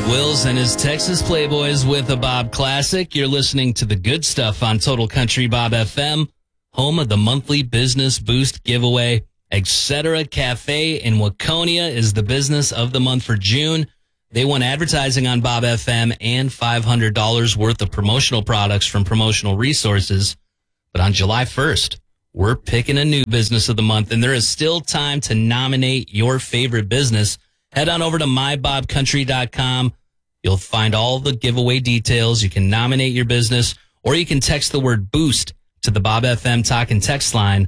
Wills and his Texas Playboys with a Bob Classic. You're listening to the good stuff on Total Country Bob FM, home of the monthly Business Boost giveaway. Etc. Cafe in Waconia is the business of the month for June. They won advertising on Bob FM and $500 worth of promotional products from Promotional Resources. But on July 1st, we're picking a new business of the month, and there is still time to nominate your favorite business. Head on over to mybobcountry.com. You'll find all the giveaway details. You can nominate your business, or you can text the word BOOST to the Bob FM talk and text line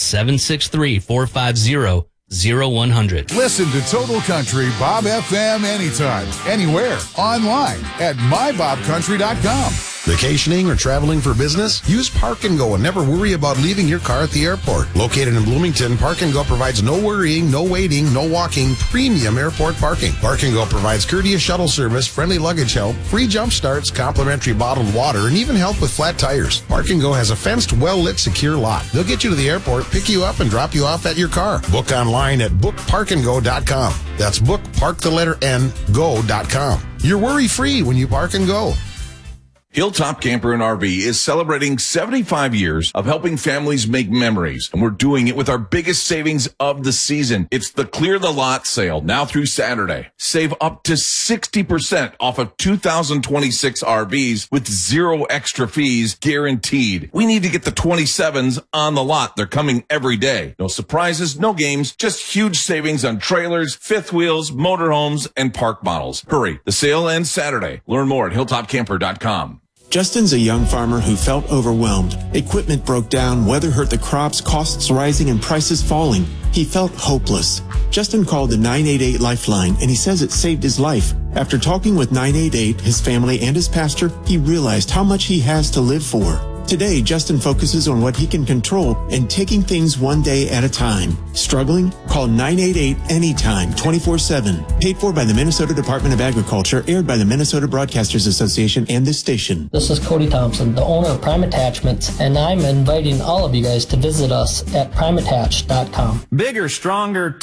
763-450-0100. Listen to Total Country Bob FM anytime, anywhere, online at mybobcountry.com. Vacationing or traveling for business? Use Park and Go and never worry about leaving your car at the airport. Located in Bloomington, Park and Go provides no worrying, no waiting, no walking, premium airport parking. Park and Go provides courteous shuttle service, friendly luggage help, free jump starts, complimentary bottled water, and even help with flat tires. Park and Go has a fenced, well-lit, secure lot. They'll get you to the airport, pick you up, and drop you off at your car. Book online at bookparkandgo.com. That's bookpark_go.com. You're worry-free when you park and go. Hilltop Camper and RV is celebrating 75 years of helping families make memories, and we're doing it with our biggest savings of the season. It's the Clear the Lot sale, now through Saturday. Save up to 60% off of 2026 RVs with zero extra fees guaranteed. We need to get the 27s on the lot. They're coming every day. No surprises, no games, just huge savings on trailers, fifth wheels, motorhomes, and park models. Hurry, the sale ends Saturday. Learn more at hilltopcamper.com. Justin's a young farmer who felt overwhelmed. Equipment broke down, weather hurt the crops, costs rising, and prices falling. He felt hopeless. Justin called the 988 Lifeline, and he says it saved his life. After talking with 988, his family, and his pastor, he realized how much he has to live for. Today, Justin focuses on what he can control and taking things one day at a time. Struggling? Call 988 anytime, 24/7. Paid for by the Minnesota Department of Agriculture, aired by the Minnesota Broadcasters Association and this station. This is Cody Thompson, the owner of Prime Attachments, and I'm inviting all of you guys to visit us at primeattach.com. Bigger, stronger,